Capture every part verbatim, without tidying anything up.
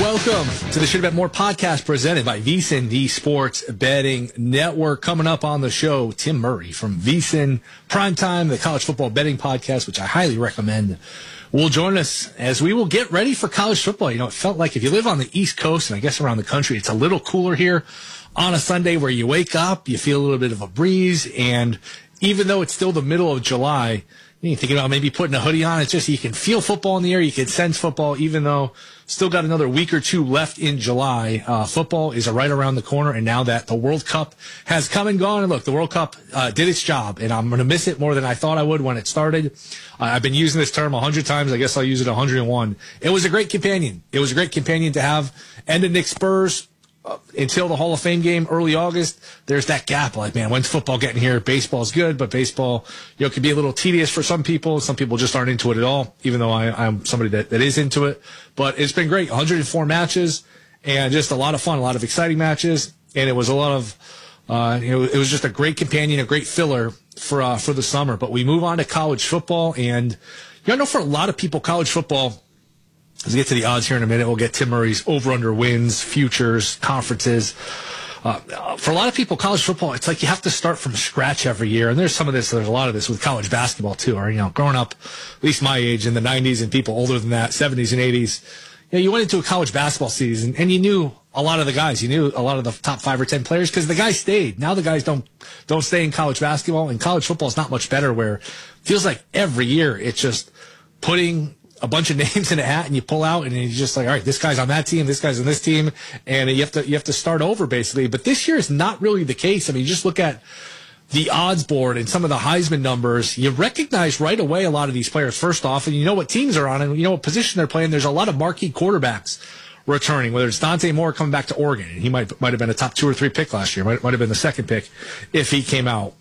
Welcome to the Should Bet More podcast presented by VSiN, the Sports Betting Network. Coming up on the show, Tim Murray from VSiN Primetime, the college football betting podcast, which I highly recommend, will join us as we will get ready for college football. You know, it felt like if you live on the East Coast, and I guess around the country, it's a little cooler here on a Sunday where you wake up, you feel a little bit of a breeze, and even though it's still the middle of July, you think about maybe putting a hoodie on. It's just you can feel football in the air. You can sense football, even though still got another week or two left in July. Uh, football is right around the corner, and now that the World Cup has come and gone, and look, the World Cup uh, did its job, and I'm going to miss it more than I thought I would when it started. Uh, I've been using this term a hundred times. I guess I'll use it a hundred and one. It was a great companion. It was a great companion to have. And the Knicks Spurs. Uh, until the Hall of Fame game early August, there's that gap. Like, man, when's football getting here? Baseball's good, but baseball, you know, can be a little tedious for some people. Some people just aren't into it at all, even though I, I'm somebody that, that is into it. But it's been great. one hundred four matches and just a lot of fun, a lot of exciting matches. And it was a lot of, uh, you know, it was just a great companion, a great filler for, uh, for the summer. But we move on to college football. And, you know, I know for a lot of people, college football, as we get to the odds here in a minute, we'll get Tim Murray's over-under wins, futures, conferences. Uh, for a lot of people, college football, it's like you have to start from scratch every year. And there's some of this, there's a lot of this with college basketball too. Or, you know, growing up, at least my age, in the nineties and people older than that, seventies and eighties, you know, you went into a college basketball season and you knew a lot of the guys. You knew a lot of the top five or ten players because the guys stayed. Now the guys don't don't stay in college basketball. And college football is not much better, where it feels like every year it's just putting a bunch of names in a hat and you pull out and you're just like, all right, this guy's on that team, this guy's on this team, and you have to you have to start over basically. But this year is not really the case. I mean, you just look at the odds board and some of the Heisman numbers, you recognize right away a lot of these players first off, and you know what teams are on and you know what position they're playing. There's a lot of marquee quarterbacks returning, whether it's Dante Moore coming back to Oregon. He might might have been a top two or three pick last year, might, might have been the second pick if he came out.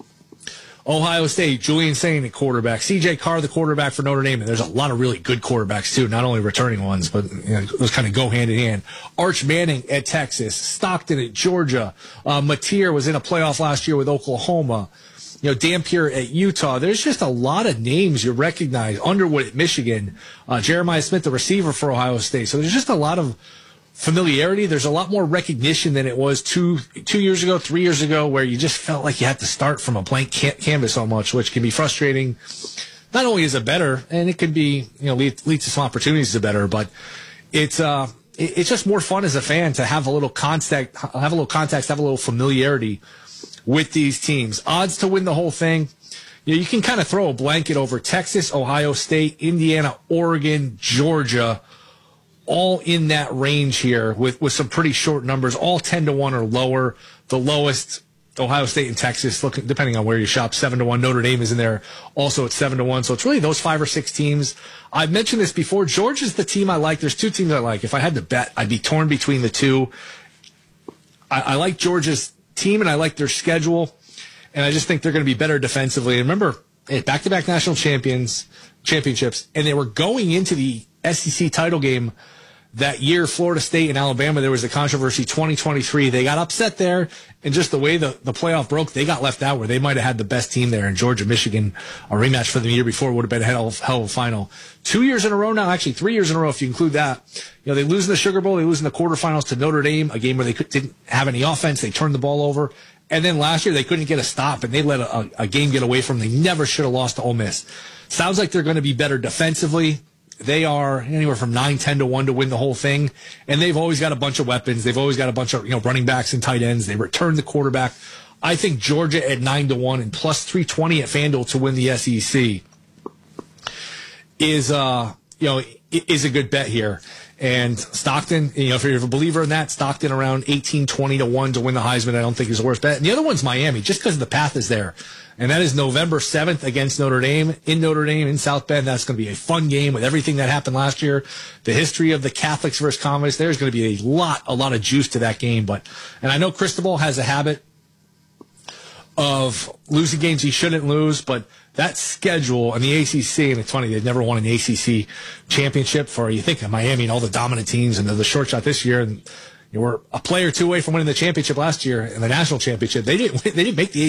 Ohio State, Julian Saint, the quarterback. C J Carr, the quarterback for Notre Dame. And there's a lot of really good quarterbacks, too, not only returning ones, but you know, those kind of go hand in hand. Arch Manning at Texas. Stockton at Georgia. Uh, Mateer was in a playoff last year with Oklahoma. You know, Dampier at Utah. There's just a lot of names you recognize. Underwood at Michigan. Uh, Jeremiah Smith, the receiver for Ohio State. So there's just a lot of familiarity. There's a lot more recognition than it was two two years ago, three years ago, where you just felt like you had to start from a blank can- canvas so much, which can be frustrating. Not only is it better, and it could be, you know, lead, lead to some opportunities to better, but it's uh it, it's just more fun as a fan to have a little contact, have a little context, have a little familiarity with these teams. Odds to win the whole thing. You know, you can kind of throw a blanket over Texas, Ohio State, Indiana, Oregon, Georgia, all in that range here with, with some pretty short numbers, all ten to one or lower. The lowest, Ohio State and Texas, looking depending on where you shop, seven to one. Notre Dame is in there also at seven to one. So it's really those five or six teams. I've mentioned this before. Georgia's the team I like. There's two teams I like. If I had to bet, I'd be torn between the two. I, I like Georgia's team and I like their schedule. And I just think they're going to be better defensively. And remember, back-to-back national champions, championships, and they were going into the S E C title game that year. Florida State and Alabama, there was a controversy, twenty twenty-three. They got upset there, and just the way the, the playoff broke, they got left out where they might have had the best team there. And Georgia, Michigan, a rematch for the year before would have been a hell of, hell of a final. Two years in a row now, actually three years in a row if you include that. You know, they lose in the Sugar Bowl, they lose in the quarterfinals to Notre Dame, a game where they could, didn't have any offense. They turned the ball over. And then last year, they couldn't get a stop, and they let a, a game get away from them. They never should have lost to Ole Miss. Sounds like they're going to be better defensively. They are anywhere from nine, ten to one to win the whole thing. And they've always got a bunch of weapons. They've always got a bunch of, you know, running backs and tight ends. They return the quarterback. I think Georgia at nine to one and plus three twenty at FanDuel to win the S E C is, uh, you know, is a good bet here. And Stockton, you know, if you're a believer in that, Stockton around eighteen, twenty to one to win the Heisman, I don't think is the worst bet. And the other one's Miami, just because the path is there. And that is November seventh against Notre Dame, in Notre Dame, in South Bend. That's going to be a fun game with everything that happened last year. The history of the Catholics versus convicts, there's going to be a lot, a lot of juice to that game. But, and I know Cristobal has a habit of losing games he shouldn't lose, but that schedule and the A C C, and it's funny, they've never won an A C C championship for, you think of Miami and all the dominant teams and the short shot this year, and you were a player or two away from winning the championship last year and the national championship. They didn't, they didn't make the